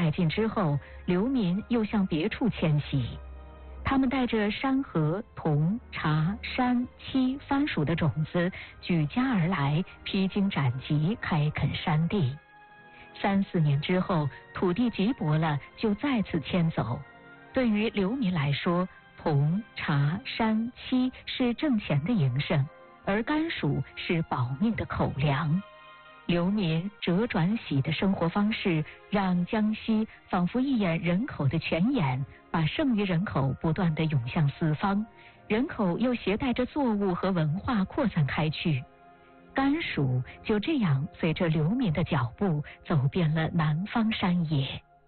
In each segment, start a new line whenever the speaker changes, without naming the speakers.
殆尽之后，流民又向别处迁徙。他们带着山河、桐、茶、山、漆、番薯的种子举家而来，披荆斩棘，开垦山地。3、4年之后，土地瘠薄了，就再次迁走。对于流民来说，桐、茶、山、漆是挣钱的营生，而甘薯是保命的口粮。流民折转喜的生活方式，让江西仿佛一眼人口的泉眼，把剩余人口不断地涌向四方，人口又携带着作物和文化扩散开去。甘薯就这样随着流民的脚步，走遍了南方山野。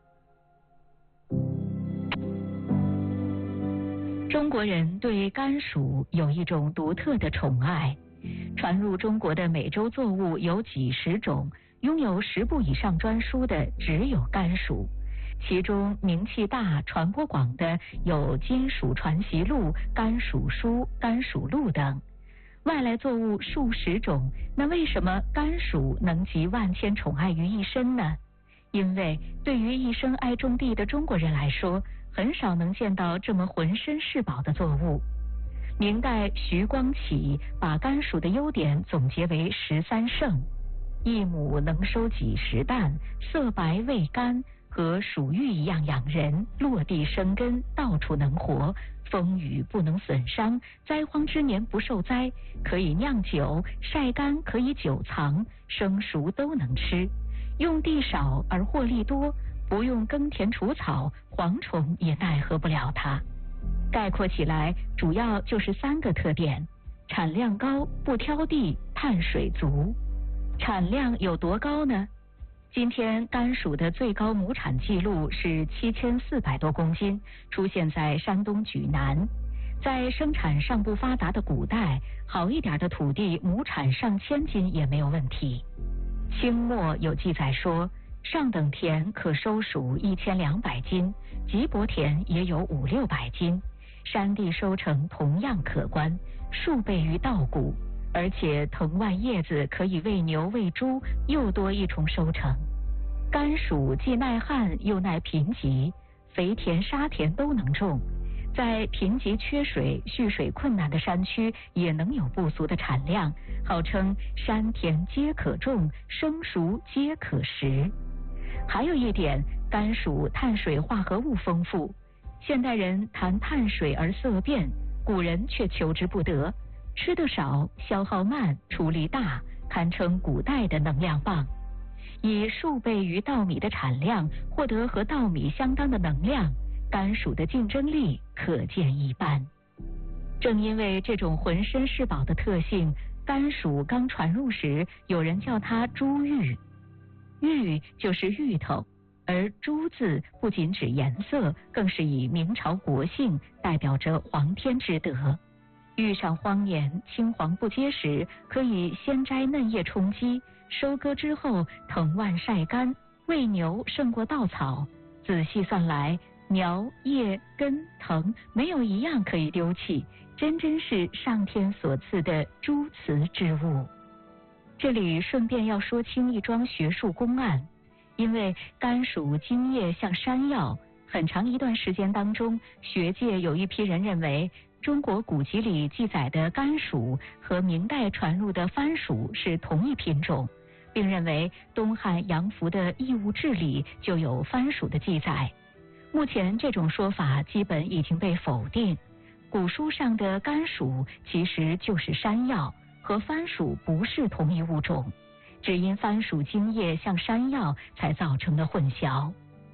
中国人对甘薯有一种独特的宠爱。传入中国的美洲作物有几十种，拥有10部以上专书的只有甘薯。其中名气大、传播广的有《金属传习录》、《甘薯书》、《甘薯录》等。外来作物数十种，那为什么甘薯能集万千宠爱于一身呢？因为对于一生爱种地的中国人来说，很少能见到这么浑身是宝的作物。明代徐光启把甘薯的优点总结为13胜：一亩能收几十担，色白味甘，和薯玉一样养人，落地生根，到处能活，风雨不能损伤，灾荒之年不受灾，可以酿酒，晒干可以久藏，生熟都能吃，用地少而获利多，不用耕田除草，蝗虫也奈何不了它。概括起来，主要就是3个特点：产量高，不挑地，碳水足。产量有多高呢？今天甘薯的最高亩产记录是7400多公斤，出现在山东莒南。在生产尚不发达的古代，好一点的土地亩产上千斤也没有问题。清末有记载说，上等田可收薯1200斤，瘠薄田也有500-600斤，山地收成同样可观，数倍于稻谷，而且藤蔓叶子可以喂牛喂猪，又多一重收成。甘薯既耐旱又耐贫瘠，肥田沙田都能种，在贫瘠缺水、蓄水困难的山区也能有不俗的产量，号称山田皆可种，生熟皆可食。还有一点，甘薯碳水化合物丰富。现代人谈碳水而色变，古人却求之不得。吃得少，消耗慢，出力大，堪称古代的能量棒。以数倍于稻米的产量，获得和稻米相当的能量，甘薯的竞争力可见一斑。正因为这种浑身是宝的特性，甘薯刚传入时，有人叫它珠玉。玉就是芋头，而珠字不仅指颜色，更是以明朝国姓，代表着皇天之德。遇上荒年青黄不接时，可以先摘嫩叶充饥，收割之后藤蔓晒干，喂牛胜过稻草。仔细算来，苗叶根藤没有一样可以丢弃，真是上天所赐的诸慈之物。这里顺便要说清一桩学术公案，因为甘薯茎叶像山药，很长一段时间当中，学界有一批人认为中国古籍里记载的甘薯和明代传入的番薯是同一品种，并认为东汉杨福的《异物志》里就有番薯的记载。目前这种说法基本已经被否定，古书上的甘薯其实就是山药，和番薯不是同一物种，只因番薯茎叶像山药才造成了混淆。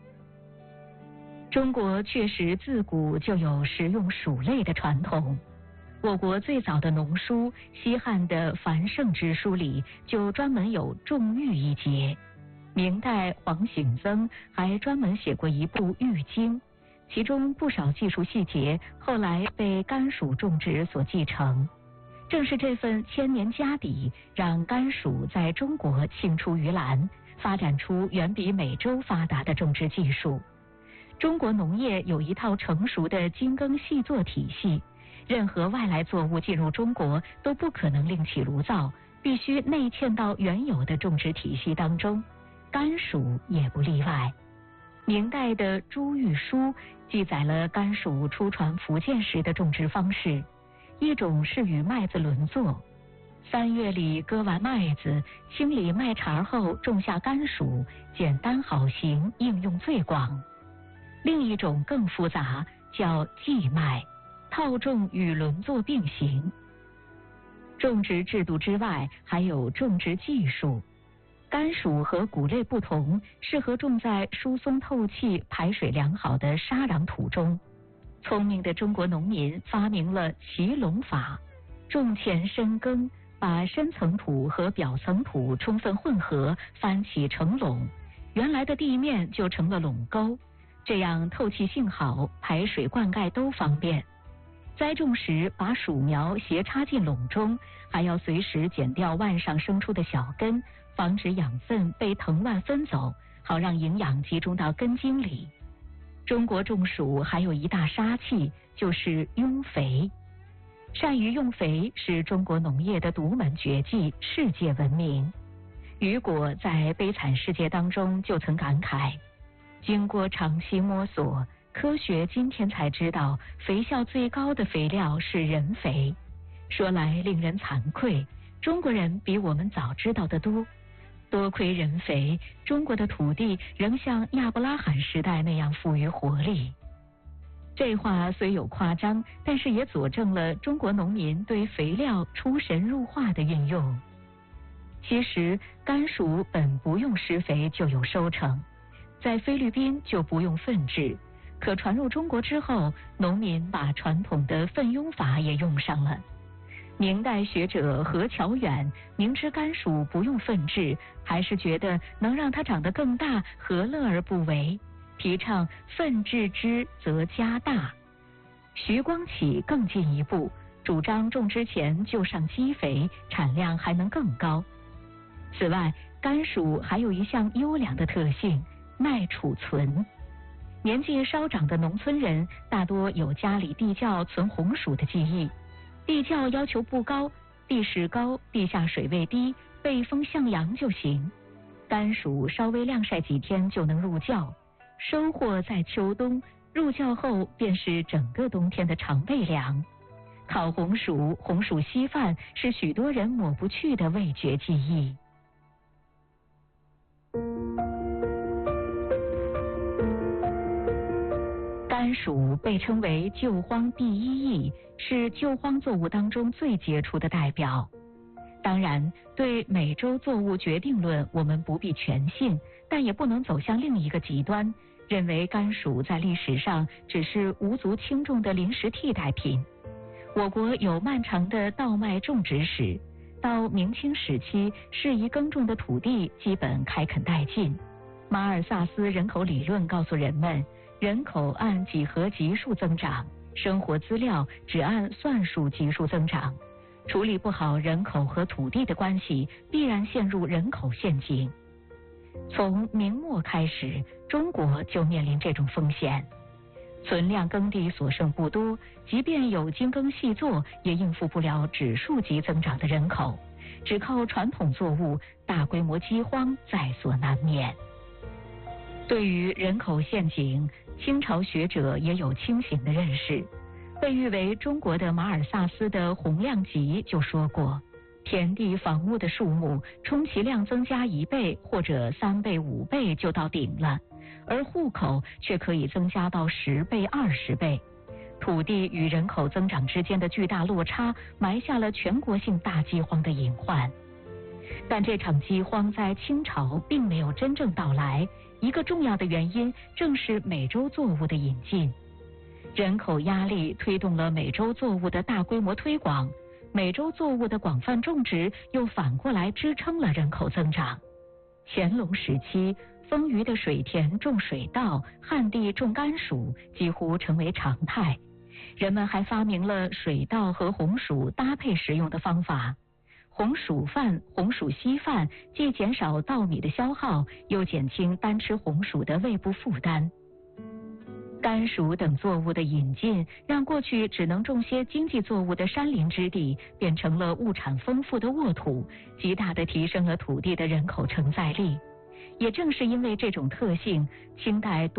中国确实自古就有食用薯类的传统，我国最早的农书西汉的繁盛之书里就专门有种玉一节，明代黄醒曾还专门写过一部《玉经》，其中不少技术细节后来被甘薯种植所继承。正是这份千年家底，让甘薯在中国青出于蓝，发展出远比美洲发达的种植技术。中国农业有一套成熟的精耕细作体系，任何外来作物进入中国都不可能另起炉灶，必须内嵌到原有的种植体系当中，甘薯也不例外。 明代的朱玉书记载了甘薯出传福建时的种植方式，一种是与麦子轮作，3月里割完麦子，清理麦茬后种下甘薯，简单好行，应用最广。另一种更复杂，叫稷麦，套种与轮作并行。种植制度之外，还有种植技术。甘薯和谷类不同，适合种在疏松透气、排水良好的沙壤土中。聪明的中国农民发明了齐垄法，种前深耕，把深层土和表层土充分混合，翻起成垄，原来的地面就成了垄沟，这样透气性好，排水灌溉都方便。栽种时把薯苗斜插进垄中，还要随时剪掉腕上生出的小根，防止养分被藤蔓分走，好让营养集中到根茎里。中国种薯还有一大杀器，就是拥肥。善于用肥是中国农业的独门绝技，世界闻名。雨果在《悲惨世界》当中就曾感慨，经过长期摸索，科学今天才知道肥效最高的肥料是人肥。说来令人惭愧，中国人比我们早知道得多。多亏人肥，中国的土地仍像亚伯拉罕时代那样富于活力。这话虽有夸张，但是也佐证了中国农民对肥料出神入化的运用。其实甘薯本不用施肥就有收成，在菲律宾就不用粪制，可传入中国之后，农民把传统的粪拥法也用上了。明代学者何乔远明知甘薯不用粪制，还是觉得能让它长得更大，何乐而不为？提倡粪制之则加大。徐光启更进一步，主张种之前就上基肥，产量还能更高。此外，甘薯还有一项优良的特性，耐储存。年纪稍长的农村人大多有家里地窖存红薯的记忆。地窖要求不高，地势高，地下水位低，背风向阳就行。甘薯稍微晾晒几天就能入窖，收获在秋冬，入窖后便是整个冬天的常备粮。烤红薯、红薯稀饭是许多人抹不去的味觉记忆。甘薯被称为救荒第一益，是救荒作物当中最杰出的代表。当然，对美洲作物决定论我们不必全信，但也不能走向另一个极端，认为甘薯在历史上只是无足轻重的临时替代品。我国有漫长的稻麦种植史，到明清时期，适宜耕种的土地基本开垦殆尽。马尔萨斯人口理论告诉人们，人口按几何级数增长，生活资料只按算术级数增长。处理不好人口和土地的关系，必然陷入人口陷阱。从明末开始，中国就面临这种风险。存量耕地所剩不多，即便有精耕细作，也应付不了指数级增长的人口。只靠传统作物，大规模饥荒在所难免。对于人口陷阱，清朝学者也有清醒的认识。被誉为中国的马尔萨斯的洪亮吉就说过，田地房屋的数目充其量增加1倍或者3倍5倍就到顶了，而户口却可以增加到10倍20倍。土地与人口增长之间的巨大落差，埋下了全国性大饥荒的隐患。但这场饥荒在清朝并没有真正到来，一个重要的原因正是美洲作物的引进。人口压力推动了美洲作物的大规模推广，美洲作物的广泛种植又反过来支撑了人口增长。乾隆时期，丰腴的水田种水稻，旱地种甘薯几乎成为常态。人们还发明了水稻和红薯搭配食用的方法。红薯饭、红薯稀饭既减少稻米的消耗，又减轻单吃红薯的胃部负担。甘薯等作物的引进，让过去只能种些经济作物的山林之地变成了物产丰富的沃土，极大地提升了土地的人口承载力。也正是因为这种特性，清代多